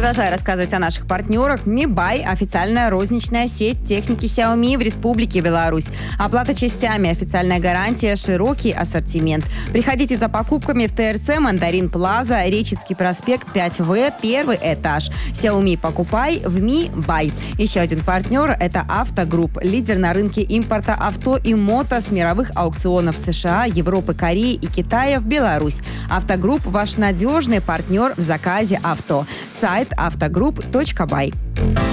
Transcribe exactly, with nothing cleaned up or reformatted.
Продолжаю рассказывать о наших партнерах. Mi Buy – официальная розничная сеть техники Xiaomi в Республике Беларусь. Оплата частями, официальная гарантия, широкий ассортимент. Приходите за покупками в ТРЦ Мандарин Плаза, Речицкий проспект пять вэ, первый этаж. Xiaomi покупай в Mi Buy. Еще один партнер – это Автогрупп, лидер на рынке импорта авто и мото с мировых аукционов США, Европы, Кореи и Китая в Беларусь. Автогрупп – ваш надежный партнер в заказе авто. Сайт автогрупп точка бай.